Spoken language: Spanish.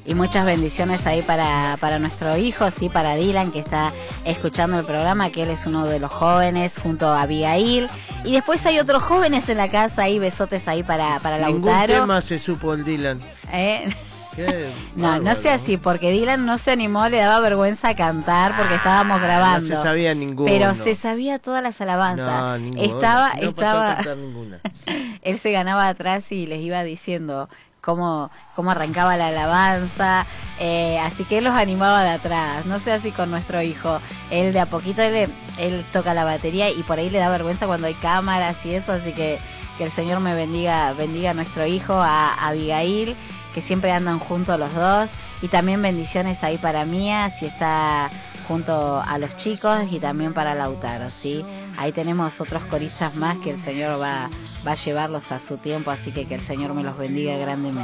Y muchas bendiciones ahí para nuestro hijo, sí, para Dylan, que está escuchando el programa, que él es uno de los jóvenes, junto a Abigail. Y después hay otros jóvenes en la casa, ahí besotes ahí para Lautaro. Ningún tema se supo el Dylan. No sea así, porque Dylan no se animó, le daba vergüenza cantar porque estábamos grabando. No se sabía ninguno. Pero se sabía todas las alabanzas. No, ninguna. Estaba. Pasó a cantar ninguna. Él se ganaba atrás y les iba diciendo cómo arrancaba la alabanza, así que él los animaba de atrás. No sea así con nuestro hijo. Él de a poquito, él toca la batería y por ahí le da vergüenza cuando hay cámaras y eso, así que el Señor me bendiga a nuestro hijo, a Abigail, que siempre andan juntos los dos, y también bendiciones ahí para Mía, si está junto a los chicos, y también para Lautaro, ¿sí? Ahí tenemos otros coristas más que el Señor va a llevarlos a su tiempo, así que el Señor me los bendiga grandemente.